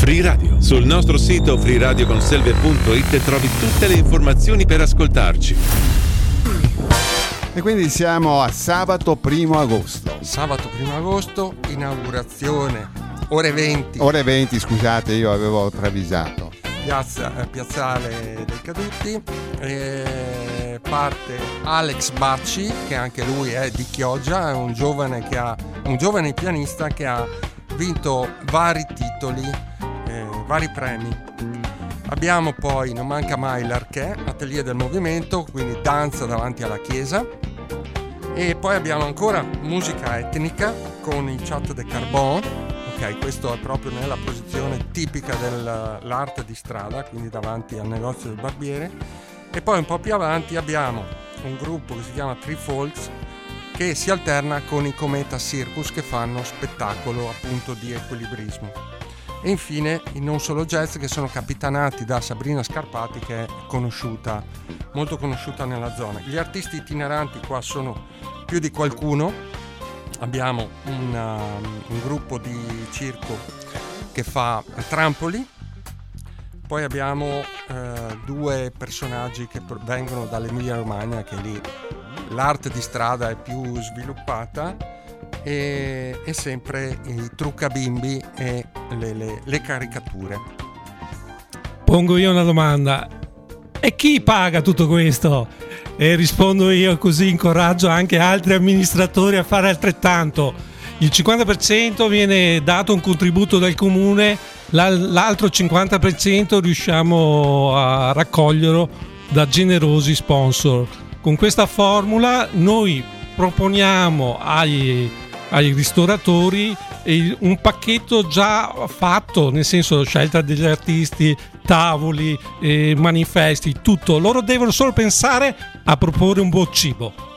Free Radio. Sul nostro sito freeradioconselve.it trovi tutte le informazioni per ascoltarci. E quindi siamo a sabato 1 agosto. Sabato 1 agosto, inaugurazione, ore 20. Ore 20, scusate, io avevo travisato. Piazzale dei Caduti. Parte Alex Bacci, che anche lui è di Chioggia, è un giovane pianista che ha vinto vari titoli, vari premi. Abbiamo poi, non manca mai, l'Arché, Atelier del Movimento, quindi danza davanti alla chiesa. E poi abbiamo ancora musica etnica con i Chat de Carbon. Ok, questo è proprio nella posizione tipica dell'arte di strada, quindi davanti al negozio del barbiere. E poi un po' più avanti abbiamo un gruppo che si chiama Three Folds, che si alterna con i Cometa Circus, che fanno spettacolo appunto di equilibrismo. E infine i Non Solo Jazz, che sono capitanati da Sabrina Scarpati, che è molto conosciuta nella zona. Gli artisti itineranti qua sono più di qualcuno. Abbiamo un gruppo di circo che fa trampoli. Poi abbiamo due personaggi che vengono dall'Emilia Romagna, che lì l'arte di strada è più sviluppata, e sempre i truccabimbi e le caricature. Pongo io una domanda: e chi paga tutto questo? E rispondo io, così incoraggio anche altri amministratori a fare altrettanto. Il 50% viene dato un contributo dal comune, l'altro 50% riusciamo a raccoglierlo da generosi sponsor. Con questa formula noi proponiamo ai ristoratori un pacchetto già fatto, nel senso scelta degli artisti, tavoli, manifesti, tutto. Loro devono solo pensare a proporre un buon cibo.